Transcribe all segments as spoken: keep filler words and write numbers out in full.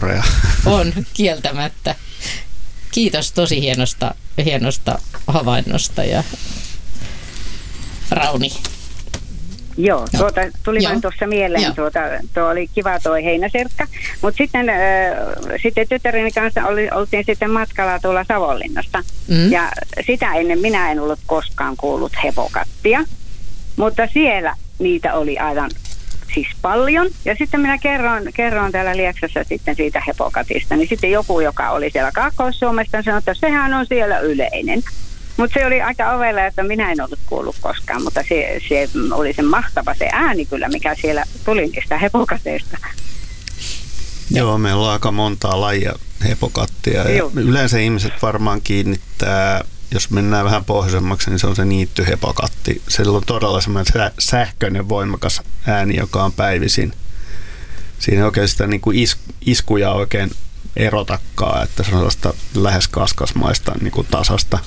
historia. On, kieltämättä. Kiitos tosi hienosta, hienosta havainnosta ja Rauni. Joo, tuota, tuli Joo. vain tuossa mieleen, tuota, tuo oli kiva tuo heinäserkka, mutta sitten, äh, sitten tyttäreni kanssa oli, oltiin sitten matkalla tuolla Savonlinnasta, mm. ja sitä ennen minä en ollut koskaan kuullut hepokattia, mutta siellä niitä oli aivan siis paljon, ja sitten minä kerron, kerron täällä Lieksassa sitten siitä hepokatista, niin sitten joku, joka oli siellä Kaakkois-Suomesta, sanoi, että sehän on siellä yleinen. Mutta se oli aika ovella, että minä en ollut kuullut koskaan, mutta se, se oli se mahtava se ääni kyllä, mikä siellä tuli niistä hepokateista. Joo, meillä on aika montaa lajia hepokattia. Ja yleensä ihmiset varmaan kiinnittää, jos mennään vähän pohjoisemmaksi, niin se on se niittyhepokatti. Sillä on todella semmoinen sähköinen voimakas ääni, joka on päivisin. Siinä ei oikein sitä niin kuin is, iskuja oikein erotakaan, että se on sellaista lähes kaskasmaista niin kuin tasasta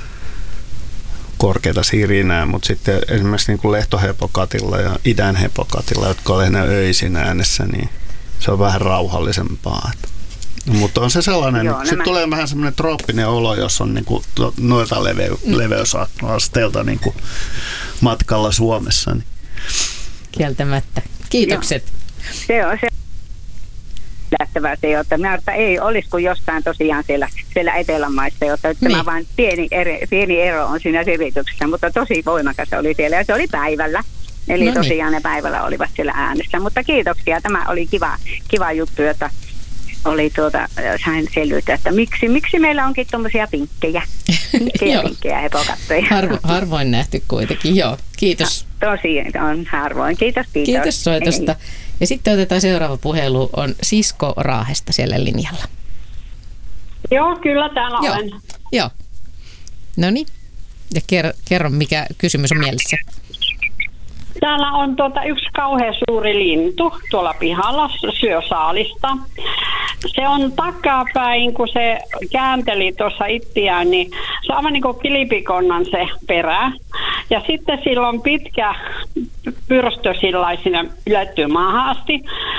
korkeita sirinää, mutta sitten esimerkiksi niin kuin lehtohepokatilla ja idänhepokatilla, jotka on lähinnä öisin äänessä, niin se on vähän rauhallisempaa. Mutta on se sellainen, Joo, sitten tulee vähän semmoinen trooppinen olo, jos on niin kuin noita leve- leveysasteelta niin kuin matkalla Suomessa. Niin. Kieltämättä. Kiitokset. Joo. Se on se. Lähtevää se, että minä että ei olisi kuin jostain tosiaan siellä, siellä Etelämaissa, jotta niin. Tämä vain pieni, eri, pieni ero on siinä selityksessä, mutta tosi voimakas oli siellä ja se oli päivällä. Eli no niin. Tosiaan ne päivällä olivat siellä äänessä, mutta kiitoksia. Tämä oli kiva, kiva juttu, että oli tuota, sain selvyyttä, että miksi, miksi meillä onkin tuommoisia pinkkejä, pinkkejä, pinkkejä hepokatteja. Harvo, harvoin nähty kuitenkin, joo. Kiitos. Tosi on harvoin. Kiitos, kiitos. Kiitos soitosta. Ei. Ja sitten otetaan seuraava puhelu, on Sisko Raahesta siellä linjalla. Joo, kyllä täällä Joo. olen. Joo. No niin. Ja kerro, kerro, mikä kysymys on mielessä. Täällä on tuota yksi kauhean suuri lintu tuolla pihalla, syö saalista. Se on takapäin, kun se käänteli tuossa itseään, niin se on aivan niin kuin kilipikonnan se perä. Ja sitten sillä on pitkä pyrstö sillaisina ylettyy maahan asti.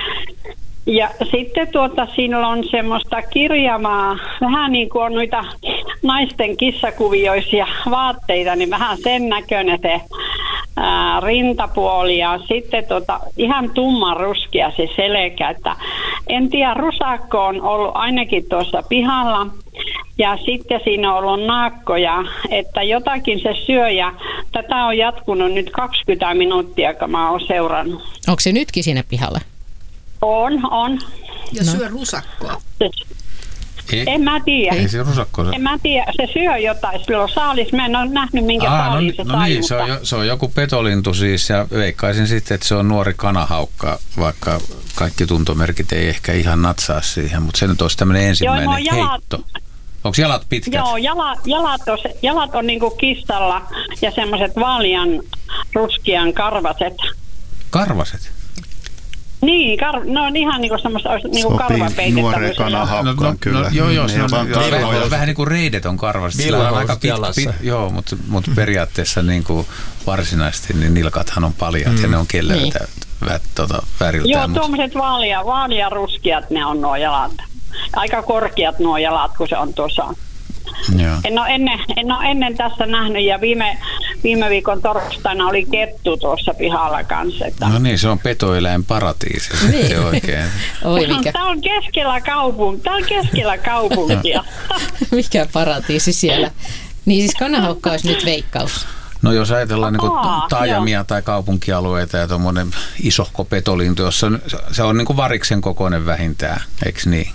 Ja sitten tuota, siinä on semmoista kirjavaa, vähän niin kuin on noita naisten kissakuvioisia vaatteita, niin vähän sen näköinen se ää, rintapuoli ja sitten tuota, ihan tumman ruskea se selkä. Että en tiedä, rusakko on ollut ainakin tuossa pihalla ja sitten siinä on ollut naakkoja, että jotakin se syö ja tätä on jatkunut nyt kaksikymmentä minuuttia, kun mä oon seurannut. Onko se nytkin siinä pihalla? On, on. Ja no. Syö rusakkoa. Ei, en mä tiedä. Ei se rusakko. En mä tiedä. Se syö jotain. Sillä on saalis. Mä en ole nähnyt minkä Aa, saaliin no, se no sai. niin, se on, jo, se on joku petolintu siis ja veikkaisin sitten, että se on nuori kanahaukka, vaikka kaikki tuntomerkit ei ehkä ihan natsaa siihen, mutta se nyt olisi tämmöinen ensimmäinen Joo, no, jalat, heitto. Onko jalat pitkät? Joo, jala, jalat, on, jalat on niinku kistalla ja semmoiset vaalean ruskean karvaset. Karvaset? Niin, kar- no on ihan niinku semmoista niinku karvapeitettä. Nuoren kanahaukkaan no, no, kyllä. No, joo, joo, ne se on, on joo vähän, vähän niin kuin reidet on karvaset. Sillä on aika pit, pit, joo, mutta, mutta periaatteessa niin kuin varsinaisesti niin nilkathan on paljat mm. ja ne on kellertä niin. tota, väriltään. Joo, tuommoiset vaalia, vaalia ruskeat ne on nuo jalat. Aika korkeat nuo jalat, kun se on tuossa. Joo. En ole ennen, en ole ennen tässä nähnyt ja viime, viime viikon torstaina oli kettu tuossa pihalla kanssa. Että no niin, se on petoeläin paratiisi sitten oikein. Oi, mikä. Tämä on keskellä kaupunkia. Tämä on keskellä kaupunkia. Mikä paratiisi siellä. Niin siis kanahaukka olisi nyt veikkaus. No jos ajatellaan niin kuin taajamia tai kaupunkialueita ja tuommoinen isohko petolintu, jossa se on niin kuin variksen kokoinen vähintään, eikö niin?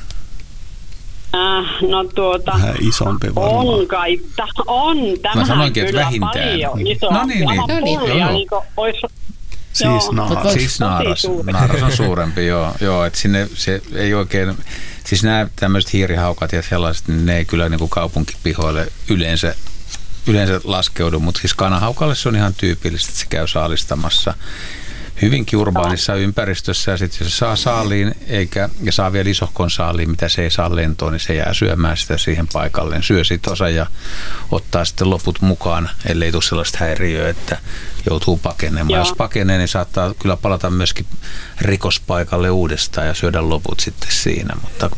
Äh, no tuota, vähän isompi varmaan. On kai, on. Tämähän mä sanoinkin, kyllä että vähintään. Paljon iso. No niin, niin. Pullia, joo, joo. niin olisi, siis naaras. Siis naaras, naaras on suurempi, joo. joo että sinne se ei oikein, siis nämä tämmöiset hiirihaukat ja sellaiset, niin ne ei kyllä niin kuin kaupunkipihoille yleensä, yleensä laskeudu, mutta siis kanahaukalle se on ihan tyypillistä, että se käy saalistamassa hyvinkin urbaanissa ympäristössä ja sitten jos se saa saaliin eikä, ja saa vielä isohkon saaliin, mitä se ei saa lentoon, niin se jää syömään sitä siihen paikalleen. Syö sit osa ja ottaa sitten loput mukaan, ellei tule sellaista häiriöä, että joutuu pakenemaan. Joo. Jos pakenee, niin saattaa kyllä palata myöskin rikospaikalle uudestaan ja syödä loput sitten siinä. Mutta